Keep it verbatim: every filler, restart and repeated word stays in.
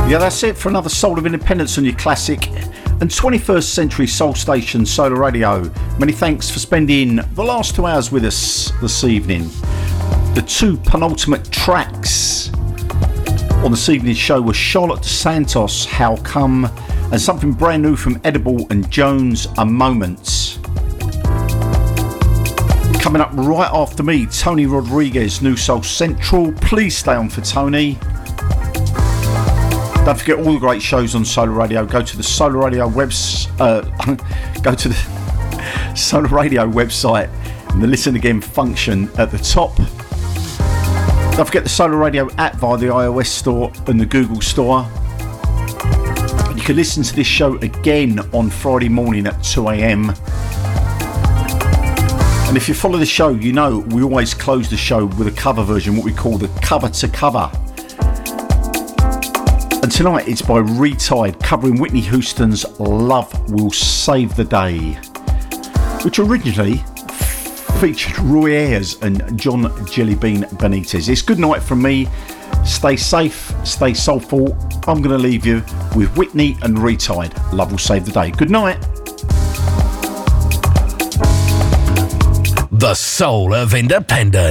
Yeah, that's it for another Soul of Independence on your classic and twenty-first century soul station Solar Radio. Many thanks for spending the last two hours with us this evening. The two penultimate tracks on this evening's show were Charlotte dos Santos, How Come, and something brand new from Edible and Jones, A Moment. Coming up right after me, Tony Rodriguez, New Soul Central. Please stay on for Tony. Don't forget all the great shows on Solar Radio. Go to the Solar Radio webs, uh, go to the Solar Radio website and the listen again function at the top. Don't forget the Solar Radio app via the iOS store and the Google store. You can listen to this show again on Friday morning at two a.m. And if you follow the show, you know we always close the show with a cover version, what we call the cover to cover. And tonight it's by Retied, covering Whitney Houston's Love Will Save the Day, which originally featured Roy Ayers and John Jellybean Benitez. It's good night from me. Stay safe, stay soulful. I'm going to leave you with Whitney and Retied. Love Will Save the Day. Good night. The Soul of Independence.